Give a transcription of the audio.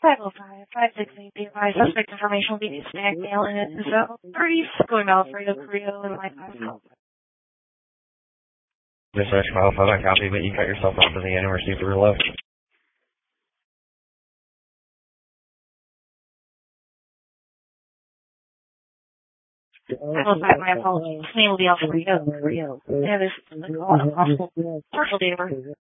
505-568, be advised, suspect information will be snagged mail in it. So, 30, going Alfredo Carrillo and my 5 help. Dispatch file 5 on copy, but you got yourself off of the end and received a reload. I will find my apologies. His name will be Alfredo Carrillo. Yeah, this is a possible partial date of birth.